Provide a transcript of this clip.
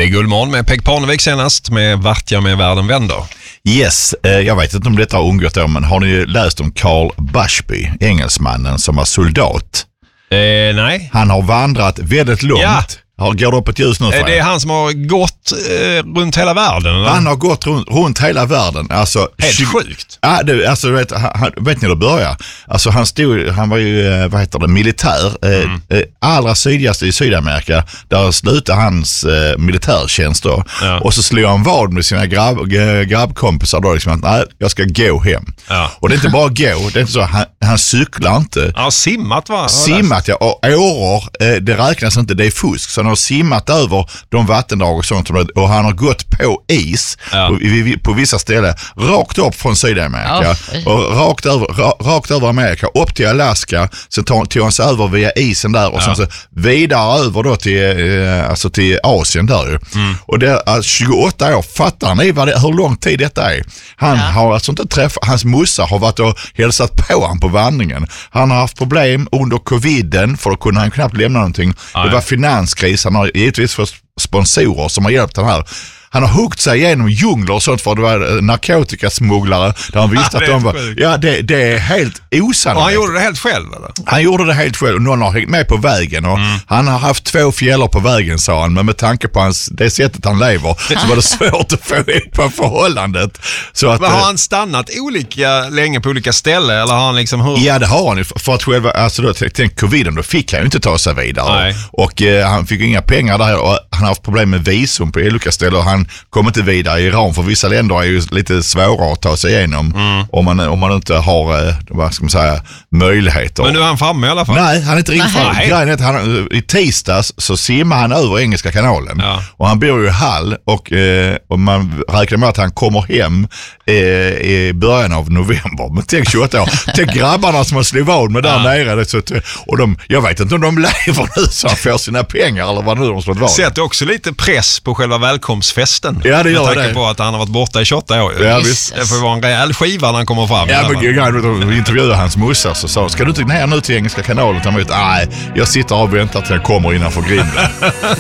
Det är Guldmorgon med Peg Parnevik senast med Vart jag med världen vänder. Yes, jag vet inte om detta har undgått er, men har ni läst om Carl Bushby, engelsmannen som var soldat? Nej. Han har vandrat väldigt långt. Ja. Går det upp ett ljus nu för Det är han som har gått runt hela världen, eller? Han har gått runt hela världen. Alltså, helt sjukt. Ja, alltså, vet ni hur det börjar? Alltså, han var ju, militär. Allra sydligast i Sydamerika, där slutade hans militärtjänst då. Ja. Och så slog han vad med sina grabbkompisar då, liksom, att nej, jag ska gå hem. Ja. Och det är inte bara gå, det är inte så, han cyklar inte. Ja, simmat va? Simmat, ja. Och åror, det räknas inte, det är fusk. Så han har simmat över de vattendrag och sånt, och han har gått på is på vissa ställen, rakt upp från Sydamerika och rakt över Amerika, upp till Alaska, så tog han sig över via isen där och sen så vidare över då till Asien där. Och det är 28 år, fattar ni hur lång tid detta är? Han har alltså inte träffat, hans mussa har varit och hälsat på honom på vandringen. Han har haft problem under coviden, för då kunde han knappt lämna någonting. Det var finanskris, han har givetvis fått sponsorer som har hjälpt den här. Han har huggt sig igenom djungler och sånt, för det var narkotikasmugglare där han visste att de var... Ja, det är helt osannolikt. Och han gjorde det helt själv, eller? Han gjorde det helt själv och någon har hängt med på vägen. Och han har haft 2 fjällor på vägen, sa han. Men med tanke på det sättet han lever så var det svårt att få ihop förhållandet. Så att, men har han stannat länge på olika ställen? Eller har han liksom... Ja, det har han ju. För att själva, alltså då, tänk coviden, då fick han ju inte ta sig vidare. Nej. Och han fick inga pengar där. Och han har haft problem med visum på olika ställen. Och han kommer inte vidare i Iran, för vissa länder är ju lite svårare att ta sig igenom om man inte har, vad ska man säga, möjligheter. Men nu är han framme i alla fall. Nej, han är inte riktigt framme. Grejen är att i tisdags så simmar han över Engelska kanalen. Ja. Och han bor ju i Hall och man räknar med att han kommer hem i början av november. Men tänk 28 år. Tänk grabbarna som har slivit vad med där nere. Och jag vet inte om de lever nu så han får sina pengar eller vad nu de slår vad. Sätter också lite press på själva välkomstfesten. Ja, det gör det. Med tanke på att han har varit borta i 28 år. Ja, visst. Det får vara en rejäl skiva när han kommer fram. Ja, men vi intervjuade hans mussa så sa, ska du inte ner nu till Engelska kanalen? Han vet, nej, jag sitter och väntar till jag kommer innanför grinden.